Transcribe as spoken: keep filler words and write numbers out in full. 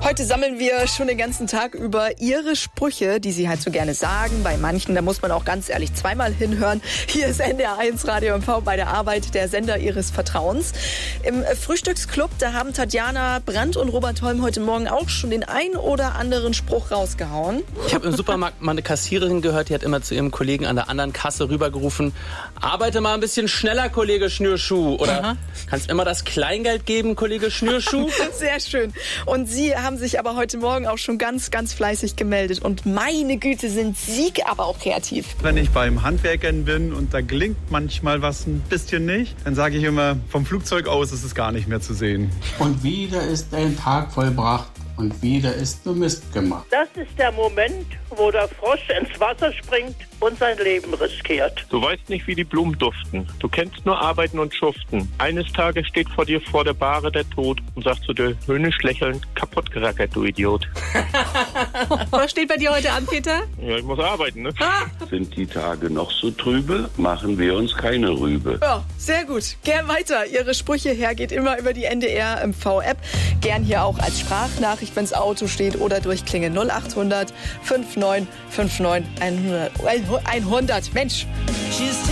Heute sammeln wir schon den ganzen Tag über Ihre Sprüche, die Sie halt so gerne sagen. Bei manchen, da muss man auch ganz ehrlich zweimal hinhören. Hier ist N D R eins Radio M V bei der Arbeit, der Sender Ihres Vertrauens. Im Frühstücksclub, da haben Tatjana Brandt und Robert Holm heute Morgen auch schon den ein oder anderen Spruch rausgehauen. Ich habe im Supermarkt mal eine Kassiererin gehört, die hat immer zu ihrem Kollegen an der anderen Kasse rübergerufen: Arbeite mal ein bisschen schneller, Kollege Schnürschuh. Oder Aha. Kannst immer das Kleingeld geben, Kollege Schnürschuh. Sehr schön. Und Sie haben sich aber heute Morgen auch schon ganz, ganz fleißig gemeldet. Und meine Güte, sind Sie aber auch kreativ. Wenn ich beim Handwerkern bin und da gelingt manchmal was ein bisschen nicht, dann sage ich immer, vom Flugzeug aus ist es gar nicht mehr zu sehen. Und wieder ist ein Tag vollbracht und wieder ist nur Mist gemacht. Das ist der Moment, wo der Frosch ins Wasser springt und sein Leben riskiert. Du weißt nicht, wie die Blumen duften. Du kennst nur Arbeiten und Schuften. Eines Tages steht vor dir vor der Bahre der Tod und sagt zu dir höhnisch lächelnd: kaputt gerackert, du Idiot. Was steht bei dir heute an, Peter? Ja, ich muss arbeiten, ne? Sind die Tage noch so trübe, machen wir uns keine Rübe. Ja, sehr gut. Gern weiter. Ihre Sprüche her geht immer über die N D R M V-App. Gern hier auch als Sprachnachricht, wenn das Auto steht, oder durchklingeln null acht hundert fünfundneunzig neunundfünfzig hundert. Mensch.